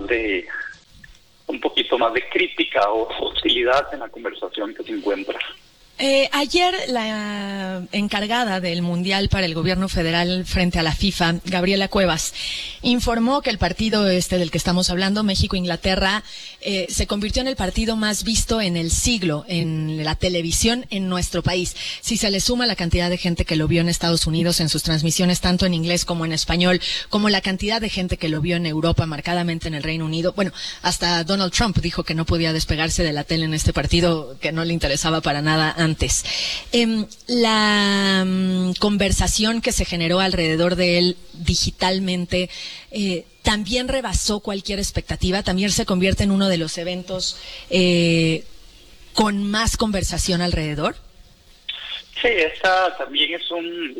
un poquito más de crítica o hostilidad en la conversación que se encuentra. Ayer la encargada del Mundial para el Gobierno Federal frente a la FIFA, Gabriela Cuevas, informó que el partido del que estamos hablando, México-Inglaterra, se convirtió en el partido más visto en el siglo en la televisión en nuestro país. Si se le suma la cantidad de gente que lo vio en Estados Unidos en sus transmisiones, tanto en inglés como en español, como la cantidad de gente que lo vio en Europa, marcadamente en el Reino Unido. Bueno, hasta Donald Trump dijo que no podía despegarse de la tele en este partido, que no le interesaba para nada antes. La conversación que se generó alrededor de él digitalmente también rebasó cualquier expectativa, también se convierte en uno de los eventos con más conversación alrededor. Sí, esta también es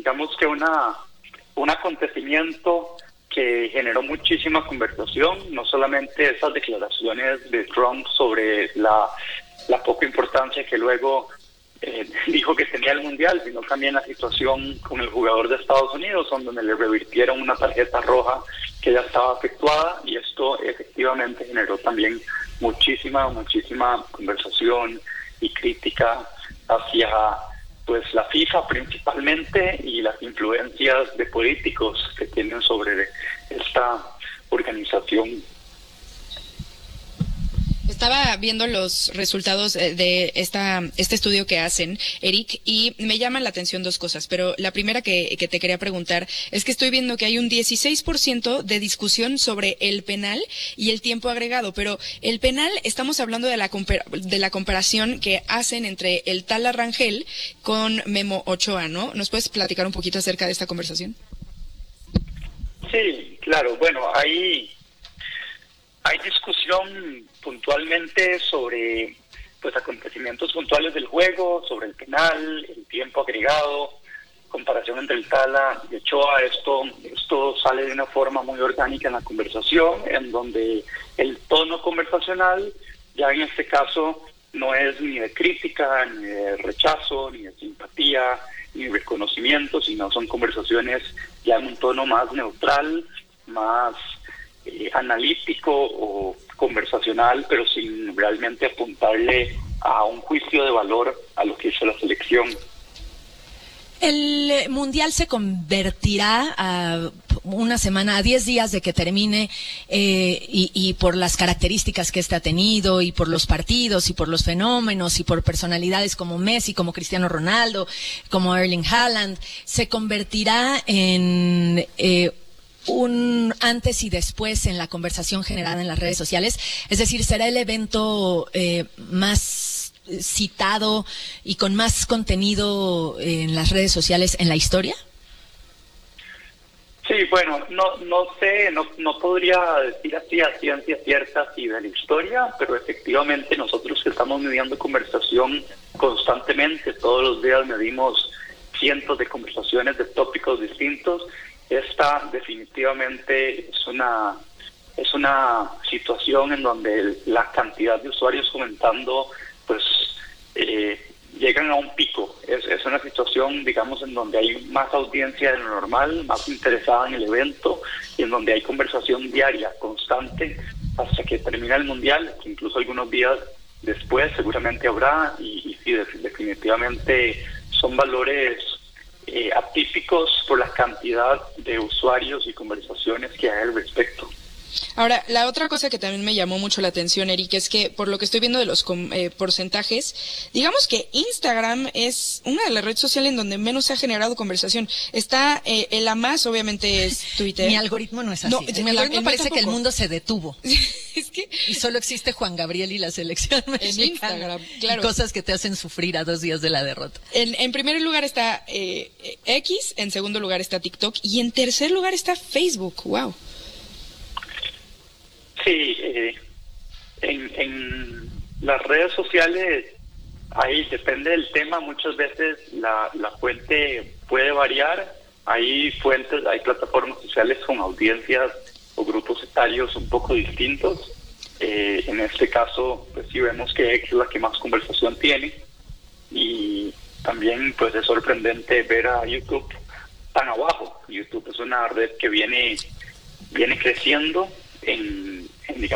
un acontecimiento que generó muchísima conversación, no solamente esas declaraciones de Trump sobre la poca importancia que luego dijo que tenía el Mundial, sino también la situación con el jugador de Estados Unidos, donde le revirtieron una tarjeta roja que ya estaba efectuada, y esto efectivamente generó también muchísima conversación y crítica hacia pues la FIFA principalmente y las influencias de políticos que tienen sobre esta organización. Estaba viendo los resultados de este estudio que hacen, Eric, y me llaman la atención dos cosas, pero la primera que te quería preguntar es que estoy viendo que hay un 16% de discusión sobre el penal y el tiempo agregado, pero el penal, estamos hablando de la comparación que hacen entre el Tala Rangel con Memo Ochoa, ¿no? ¿Nos puedes platicar un poquito acerca de esta conversación? Sí, claro, bueno, hay discusión puntualmente sobre pues acontecimientos puntuales del juego, sobre el penal, el tiempo agregado, comparación entre el Tala y Ochoa. Esto sale de una forma muy orgánica en la conversación, en donde el tono conversacional ya en este caso no es ni de crítica, ni de rechazo, ni de simpatía, ni de reconocimiento, sino son conversaciones ya en un tono más neutral, más analítico o conversacional, pero sin realmente apuntarle a un juicio de valor a lo que hizo la selección. El Mundial se convertirá a 10 días de que termine, y por las características que ha tenido, y por los partidos, y por los fenómenos, y por personalidades como Messi, como Cristiano Ronaldo, como Erling Haaland, se convertirá en un antes y después en la conversación generada en las redes sociales. Es decir, será el evento más citado y con más contenido en las redes sociales en la historia. Sí, bueno, no sé, no podría decir así a ciencia cierta si de la historia, pero efectivamente nosotros que estamos midiendo conversación constantemente, todos los días medimos cientos de conversaciones de tópicos distintos. Esta definitivamente es una situación en donde la cantidad de usuarios comentando pues llegan a un pico. Es una situación, digamos, en donde hay más audiencia de lo normal, más interesada en el evento, y en donde hay conversación diaria, constante, hasta que termina el Mundial, que incluso algunos días después seguramente habrá, y sí, definitivamente son valores atípicos por la cantidad de usuarios y conversaciones que hay al respecto. Ahora, la otra cosa que también me llamó mucho la atención, Eric, es que por lo que estoy viendo de los porcentajes, digamos que Instagram es una de las redes sociales en donde menos se ha generado conversación. Está la más, obviamente, es Twitter. Mi algoritmo no es así. No, mi algoritmo parece que el mundo se detuvo. Es que y solo existe Juan Gabriel y la selección mexicana. En Instagram, claro. Y cosas que te hacen sufrir a 2 días de la derrota. En primer lugar está X, en segundo lugar está TikTok, y en tercer lugar está Facebook. ¡Wow! Sí, en las redes sociales, ahí depende del tema, muchas veces la fuente puede variar. Hay plataformas sociales con audiencias o grupos etarios un poco distintos. En este caso, pues sí vemos que X es la que más conversación tiene, y también pues es sorprendente ver a YouTube tan abajo. YouTube es una red que viene creciendo en